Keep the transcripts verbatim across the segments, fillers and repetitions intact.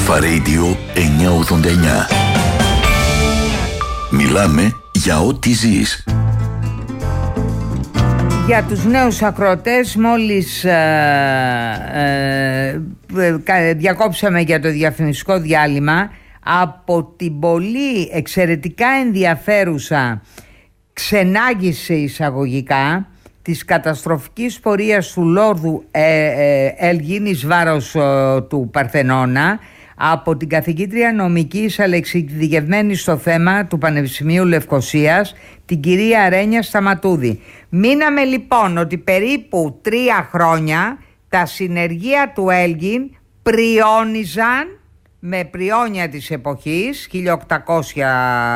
Αλφα Radio εννιακόσια ογδόντα εννιά. Μιλάμε για ό,τι ζεις. Για τους νέους ακροατές, μόλις ε, ε, διακόψαμε για το διαφημιστικό διάλειμμα από την πολύ εξαιρετικά ενδιαφέρουσα ξενάγηση εισαγωγικά της καταστροφικής πορείας του Λόρδου ε, ε, Έλγιν εις βάρος ε, του Παρθενώνα από την καθηγήτρια νομικής αλλά εξειδικευμένη στο θέμα του Πανεπιστημίου Λευκωσίας, την κυρία Ρένια Σταματούδη. Μείναμε λοιπόν ότι περίπου τρία χρόνια τα συνεργεία του Έλγιν πριόνιζαν με πριόνια της εποχής χίλια οκτακόσια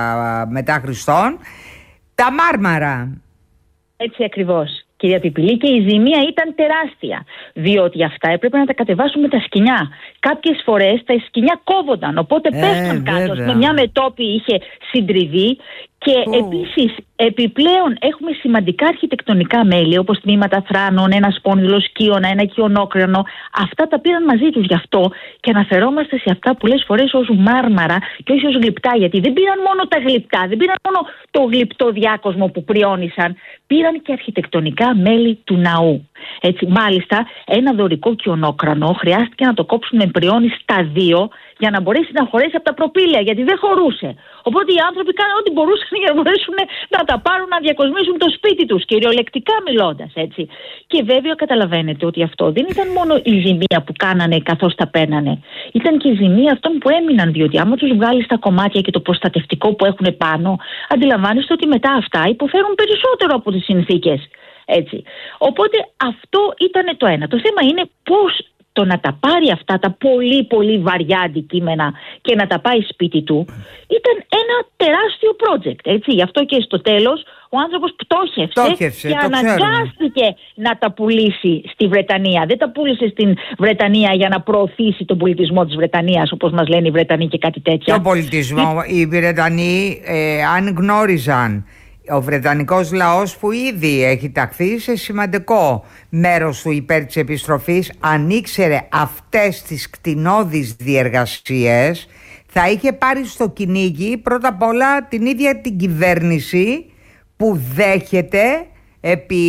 μετά Χριστόν τα Μάρμαρα. Έτσι ακριβώς, κυρία Πιπηλή, και η ζημία ήταν τεράστια, διότι αυτά έπρεπε να τα κατεβάσουμε τα σκοινιά. Κάποιες φορές τα σκοινιά κόβονταν, οπότε ε, πέφτουν κάτω. Με μια μετώπη είχε συντριβεί. Και Ου. επίσης, επιπλέον έχουμε σημαντικά αρχιτεκτονικά μέλη, όπως τμήματα θράνων, ένα σπόνδυλο σκίωνα, ένα κοιονόκρανο. Αυτά τα πήραν μαζί τους γι' αυτό και αναφερόμαστε σε αυτά πολλές φορές ως Μάρμαρα και όχι ως γλυπτά. Γιατί δεν πήραν μόνο τα γλυπτά, δεν πήραν μόνο το γλυπτό διάκοσμο που πριόνισαν, πήραν και αρχιτεκτονικά μέλη του ναού. Έτσι, μάλιστα, ένα δωρικό κοιονόκρανο χρειάστηκε να το κόψουν με πριόνι στα δύο για να μπορέσει να χωρέσει από τα προπήλαια, γιατί δεν χωρούσε. Οπότε οι άνθρωποι κάνουν ό,τι μπορούσαν για να μπορέσουν να τα πάρουν, να διακοσμήσουν το σπίτι τους, κυριολεκτικά μιλώντας, έτσι. Και βέβαια καταλαβαίνετε ότι αυτό δεν ήταν μόνο η ζημία που κάνανε καθώς τα παίρνανε. Ήταν και η ζημία αυτών που έμειναν, διότι άμα τους βγάλεις τα κομμάτια και το προστατευτικό που έχουν πάνω, αντιλαμβάνεστε ότι μετά αυτά υποφέρουν περισσότερο από τις συνθήκες. Έτσι. Οπότε αυτό ήταν το ένα. Το θέμα είναι πώς το να τα πάρει αυτά τα πολύ πολύ βαριά αντικείμενα και να τα πάει σπίτι του ήταν ένα τεράστιο project, έτσι. Γι' αυτό και στο τέλος ο άνθρωπος πτώχευσε, πτώχευσε και αναγκάστηκε να τα πουλήσει στη Βρετανία. Δεν τα πούλησε στην Βρετανία για να προωθήσει τον πολιτισμό της Βρετανίας, όπως μας λένε οι Βρετανοί και κάτι τέτοια. Τον πολιτισμό, και... οι Βρετανοί ε, αν γνώριζαν ο Βρετανικός λαός που ήδη έχει ταχθεί σε σημαντικό μέρος του υπέρ της επιστροφής, αν ήξερε αυτές τις κτηνώδεις διεργασίες, θα είχε πάρει στο κυνήγι πρώτα απ' όλα την ίδια την κυβέρνηση που δέχεται επί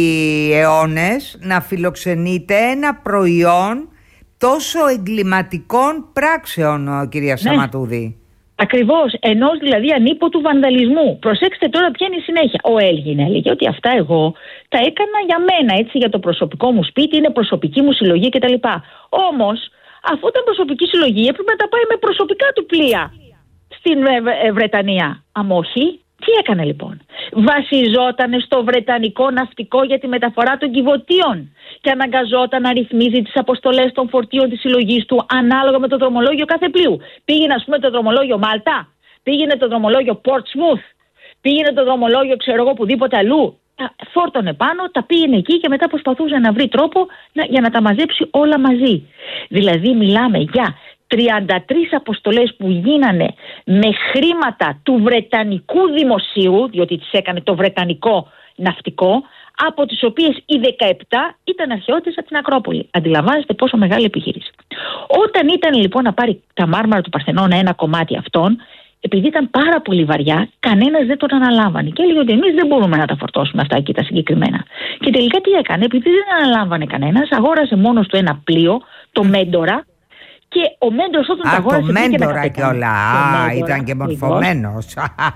αιώνες να φιλοξενείται ένα προϊόν τόσο εγκληματικών πράξεων, κυρία ναι. Σταματούδη. Ακριβώς, ενός δηλαδή ανίποτου βανδαλισμού. Προσέξτε τώρα ποια είναι η συνέχεια. Ο Έλγιν έλεγε ότι αυτά εγώ τα έκανα για μένα, έτσι, για το προσωπικό μου σπίτι, είναι προσωπική μου συλλογή κτλ. Όμως, αφού ήταν προσωπική συλλογή, έπρεπε να τα πάει με προσωπικά του πλοία στην ε, ε, Βρετανία. Αν όχι, τι έκανε λοιπόν? Βασιζόταν στο βρετανικό ναυτικό για τη μεταφορά των κυβωτίων και αναγκαζόταν να ρυθμίζει τις αποστολές των φορτίων της συλλογής του ανάλογα με το δρομολόγιο κάθε πλοίου. Πήγαινε, ας πούμε, το δρομολόγιο Μάλτα, πήγαινε το δρομολόγιο Portsmouth, πήγαινε το δρομολόγιο, ξέρω εγώ, οπουδήποτε αλλού. Φόρτωνε πάνω, τα πήγαινε εκεί και μετά προσπαθούσε να βρει τρόπο να, για να τα μαζέψει όλα μαζί. Δηλαδή, μιλάμε για τριάντα τρεις αποστολές που γίνανε με χρήματα του Βρετανικού δημοσίου, διότι τις έκανε το Βρετανικό ναυτικό, από τις οποίες οι δεκαεπτά ήταν αρχαιότητες από την Ακρόπολη. Αντιλαμβάνεστε πόσο μεγάλη επιχείρηση. Όταν ήταν λοιπόν να πάρει τα Μάρμαρα του Παρθενώνα ένα κομμάτι αυτών, επειδή ήταν πάρα πολύ βαριά, κανένας δεν τον αναλάμβανε. Και έλεγε ότι εμείς δεν μπορούμε να τα φορτώσουμε αυτά εκεί τα συγκεκριμένα. Και τελικά τι έκανε? Επειδή δεν αναλάμβανε κανένας, αγόρασε μόνος του ένα πλοίο, το Μέντορα. Και ο Μέντορας όταν τα αγόρασε... Α, το Μέντορα κιόλα. Α, ήταν και μορφωμένος.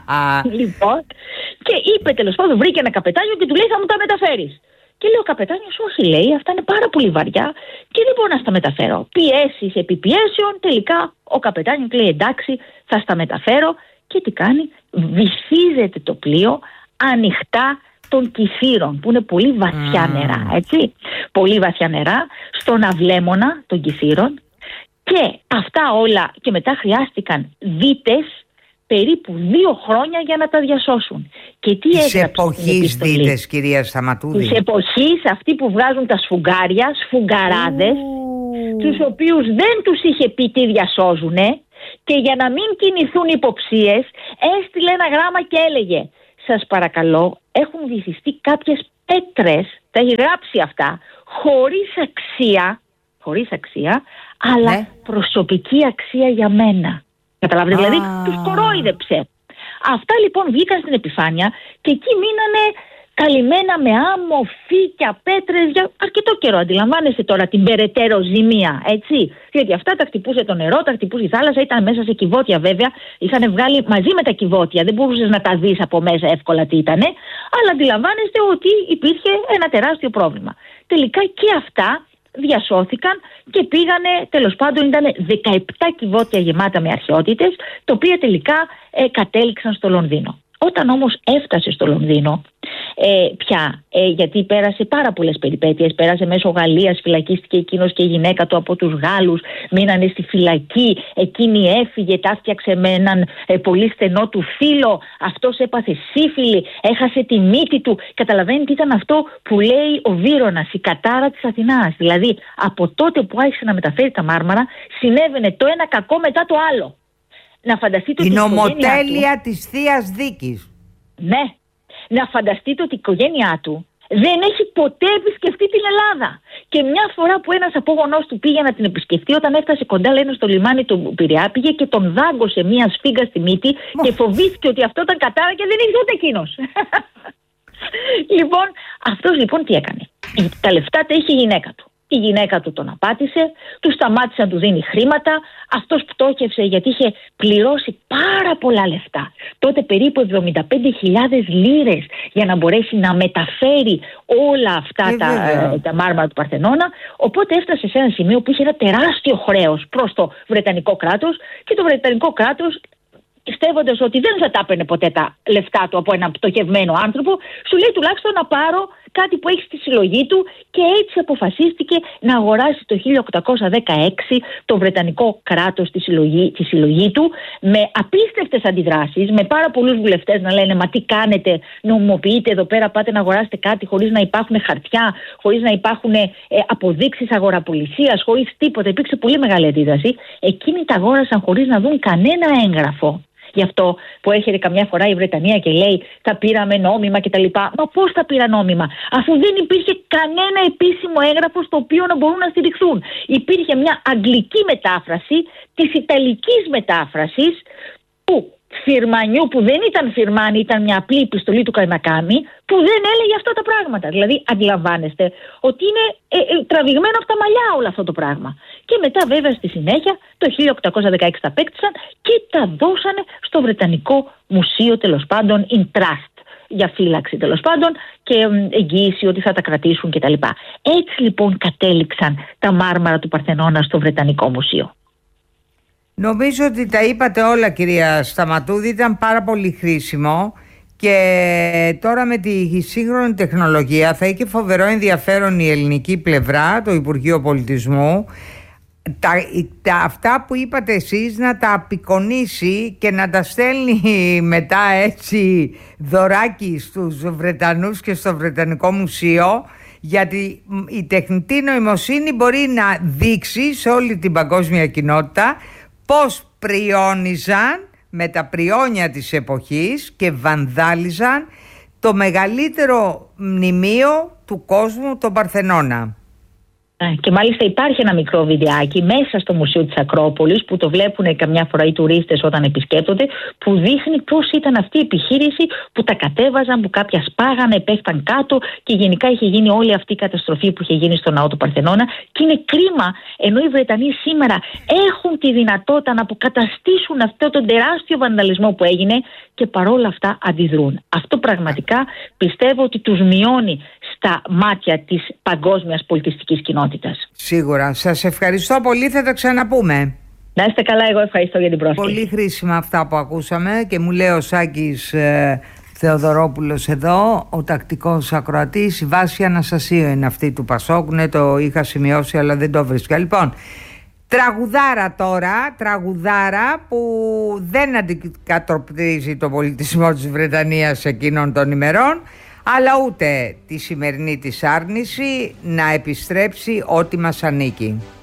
Λοιπόν, και είπε τέλος πάντων, βρήκε ένα καπετάνιο και του λέει θα μου τα μεταφέρεις. Και λέει ο καπετάνιος, όχι, λέει, αυτά είναι πάρα πολύ βαριά και δεν μπορώ να στα μεταφέρω. Πιέσεις επί πιέσεων, τελικά ο καπετάνιος λέει εντάξει, θα στα μεταφέρω. Και τι κάνει? Βυθίζεται το πλοίο ανοιχτά των Κυθύρων, που είναι πολύ βαθιά mm. νερά, έτσι. Πολύ βαθιά νερά, στον αυλέμονα των Κυθύρων. Και αυτά όλα, και μετά χρειάστηκαν δίτες περίπου δύο χρόνια για να τα διασώσουν. Και τι της εποχής δίτες, κυρία Σταματούδη? Της εποχής, αυτοί που βγάζουν τα σφουγγάρια, σφουγγαράδες, mm. τους οποίους δεν τους είχε πει τι διασώζουνε, και για να μην κινηθούν υποψίες έστειλε ένα γράμμα και έλεγε σας παρακαλώ, έχουν βυθιστεί κάποιες πέτρες, τα έχει γράψει αυτά, χωρίς αξία, χωρίς αξία, αλλά ναι. προσωπική αξία για μένα. Καταλάβετε, δηλαδή τους κορόιδεψε. Αυτά λοιπόν βγήκαν στην επιφάνεια και εκεί μείνανε καλυμμένα με άμμο, φύκια, πέτρες για αρκετό καιρό. Αντιλαμβάνεστε τώρα την περαιτέρω ζημία, έτσι. Διότι αυτά τα χτυπούσε το νερό, τα χτυπούσε η θάλασσα, ήταν μέσα σε κυβότια βέβαια. Είχαν βγάλει μαζί με τα κυβότια, δεν μπορούσες να τα δεις από μέσα εύκολα τι ήτανε. Αλλά αντιλαμβάνεστε ότι υπήρχε ένα τεράστιο πρόβλημα. Τελικά και αυτά διασώθηκαν και πήγανε, τέλος πάντων ήταν δεκαεπτά κυβότια γεμάτα με αρχαιότητες, τα οποία τελικά ε, κατέληξαν στο Λονδίνο. Όταν όμως έφτασε στο Λονδίνο, ε, πια, ε, γιατί πέρασε πάρα πολλές περιπέτειες, πέρασε μέσω Γαλλίας, φυλακίστηκε εκείνος και η γυναίκα του από τους Γάλλους, μείνανε στη φυλακή, εκείνη έφυγε, τα φτιάξε με έναν ε, πολύ στενό του φίλο, αυτός έπαθε σύφυλλη, έχασε τη μύτη του. Καταλαβαίνετε τι ήταν αυτό που λέει ο Βύρωνας, η κατάρα της Αθηνάς. Δηλαδή από τότε που άρχισε να μεταφέρει τα Μάρμαρα, συνέβαινε το ένα κακό μετά το άλλο. Να φανταστείτε η ότι νομοτέλεια του, της θείας δίκης. Ναι. Να φανταστείτε ότι η οικογένειά του δεν έχει ποτέ επισκεφτεί την Ελλάδα. Και μια φορά που ένας απόγονός του πήγε να την επισκεφτεί, όταν έφτασε κοντά, λένε, στο λιμάνι του Πειραιά, πήγε και τον δάγκωσε μια σφίγγα στη μύτη Μω. και φοβήθηκε ότι αυτό ήταν κατάρα και δεν ήρθε ούτε εκείνος. Λοιπόν, αυτός λοιπόν τι έκανε. Τα λεφτά τα είχε η γυναίκα του. Η γυναίκα του τον απάτησε, του σταμάτησε να του δίνει χρήματα, αυτός πτώχευσε γιατί είχε πληρώσει πάρα πολλά λεφτά. Τότε περίπου εβδομήντα πέντε χιλιάδες λίρες για να μπορέσει να μεταφέρει όλα αυτά τα, ε, τα Μάρμαρα του Παρθενώνα. Οπότε έφτασε σε ένα σημείο που είχε ένα τεράστιο χρέος προς το Βρετανικό κράτος και το Βρετανικό κράτος, πιστεύοντας ότι δεν θα τα έπαιρνε ποτέ τα λεφτά του από έναν πτωχευμένο άνθρωπο, σου λέει τουλάχιστον να πάρω κάτι που έχει στη συλλογή του, και έτσι αποφασίστηκε να αγοράσει το χίλια οκτακόσια δεκαέξι το Βρετανικό κράτος τη συλλογή, τη συλλογή του, με απίστευτες αντιδράσεις, με πάρα πολλούς βουλευτές να λένε «Μα τι κάνετε, νομιμοποιείτε εδώ πέρα, πάτε να αγοράσετε κάτι χωρίς να υπάρχουν χαρτιά, χωρίς να υπάρχουν ε, αποδείξεις αγοραπολισίας, χωρίς τίποτα». Υπήρξε πολύ μεγάλη αντίδραση. Εκείνοι τα αγόρασαν χωρίς να δουν κανένα έγγραφο. Γι' αυτό που έρχεται καμιά φορά η Βρετανία και λέει «Τα πήραμε νόμιμα» κτλ. Μα πώς τα πήρα νόμιμα, αφού δεν υπήρχε κανένα επίσημο έγγραφο στο οποίο να μπορούν να στηριχθούν. Υπήρχε μια αγγλική μετάφραση της ιταλικής μετάφρασης του φιρμανιού, που δεν ήταν φιρμάνι, ήταν μια απλή επιστολή του Καρνακάμι, που δεν έλεγε αυτά τα πράγματα. Δηλαδή αντιλαμβάνεστε ότι είναι ε, ε, τραβηγμένο από τα μαλλιά όλο αυτό το πράγμα. Και μετά βέβαια στη συνέχεια το χίλια οκτακόσια δεκαέξι τα απέκτησαν και τα δώσανε στο Βρετανικό Μουσείο, τέλος πάντων in trust, για φύλαξη τέλος πάντων και εγγύηση ότι θα τα κρατήσουν κτλ. Έτσι λοιπόν κατέληξαν τα Μάρμαρα του Παρθενώνα στο Βρετανικό Μουσείο. Νομίζω ότι τα είπατε όλα, κυρία Σταματούδη, ήταν πάρα πολύ χρήσιμο και τώρα με τη σύγχρονη τεχνολογία θα έχει φοβερό ενδιαφέρον η ελληνική πλευρά, το Υπουργείο Πολιτισμού, τα, τα, αυτά που είπατε εσείς να τα απεικονίσει και να τα στέλνει μετά έτσι δωράκι στους Βρετανούς και στο Βρετανικό Μουσείο, γιατί η τεχνητή νοημοσύνη μπορεί να δείξει σε όλη την παγκόσμια κοινότητα πώς πριόνιζαν με τα πριόνια της εποχής και βανδάλιζαν το μεγαλύτερο μνημείο του κόσμου, τον Παρθενώνα. Και μάλιστα υπάρχει ένα μικρό βιντεάκι μέσα στο Μουσείο της Ακρόπολης που το βλέπουν καμιά φορά οι τουρίστες όταν επισκέπτονται, που δείχνει πώς ήταν αυτή η επιχείρηση που τα κατέβαζαν, που κάποια σπάγανε, πέφταν κάτω και γενικά είχε γίνει όλη αυτή η καταστροφή που είχε γίνει στο ναό του Παρθενώνα. Και είναι κρίμα, ενώ οι Βρετανοί σήμερα έχουν τη δυνατότητα να αποκαταστήσουν αυτό τον τεράστιο βανδαλισμό που έγινε, και παρόλα αυτά αντιδρούν. Αυτό πραγματικά πιστεύω ότι τους μειώνει στα μάτια της παγκόσμιας πολιτιστικής κοινότητας. Σίγουρα. Σας ευχαριστώ πολύ, θα τα ξαναπούμε. Να είστε καλά, εγώ ευχαριστώ για την πρόσκληση. Πολύ χρήσιμα αυτά που ακούσαμε και μου λέει ο Σάκης ε, Θεοδωρόπουλος εδώ, ο τακτικός ακροατής, η Βάση Αναστασίου είναι αυτή του Πασόκ, ναι, το είχα σημειώσει αλλά δεν το βρίσκα. Λοιπόν, τραγουδάρα τώρα, τραγουδάρα που δεν αντικατοπτρίζει το πολιτισμό της Βρετανίας εκείνων των ημερών, αλλά ούτε τη σημερινή της άρνηση να επιστρέψει ό,τι μας ανήκει.